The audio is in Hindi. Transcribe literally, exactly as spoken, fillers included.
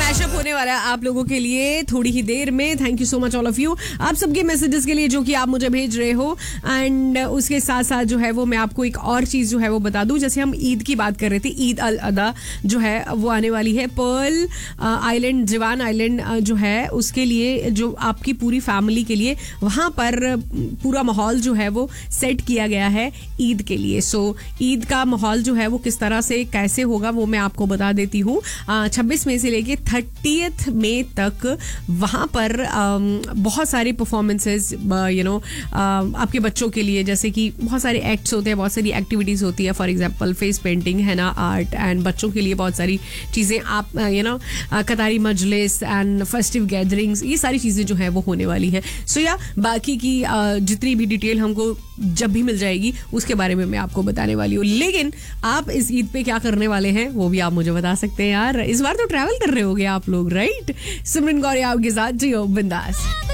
मैशअप होने वाला है आप लोगों के लिए थोड़ी ही देर में. Thank you so much all of you, आप सबके मैसेजेस के लिए जो कि आप मुझे भेज रहे हो. एंड उसके साथ साथ जो है वो मैं आपको एक और चीज जो है वो बता दूं. जैसे हम ईद की बात कर रहे थे, ईद अल अदा जो है वो आने वाली है. पर्ल आइलैंड, जिवान आइलैंड जो है उसके लिए, जो आपकी पूरी फैमिली के लिए वहां पर पूरा माहौल जो है वो सेट किया गया है ईद के लिए. सो ईद का माहौल जो है वो किस तरह से कैसे होगा वो मैं आपको बता देती हूँ. छब्बीस मई से लेके थर्टियथ मई तक वहां पर बहुत सारे परफॉर्मेंसेस, यू नो, आपके बच्चों के लिए, जैसे कि बहुत सारे एक्ट्स होते हैं, बहुत सारी एक्टिविटीज होती है. फॉर एग्जांपल फेस पेंटिंग, हैना आर्ट, एंड बच्चों के लिए बहुत सारी चीजें, आप you know Katari Majlis and festive gatherings, ये सारी चीजें जो है वो होने वाली है. सो या बाकी की जितनी भी डिटेल हमको जब भी मिल जाएगी उसके बारे में मैं आपको बताने वाली हूँ. लेकिन आप इस ईद पे क्या करने वाले हैं वो भी आप मुझे बता सकते हैं यार. इस बार तो ट्रैवल कर रहे होगे आप लोग, राइट? सिमरन गौर आपके साथ, जियो बिंदास.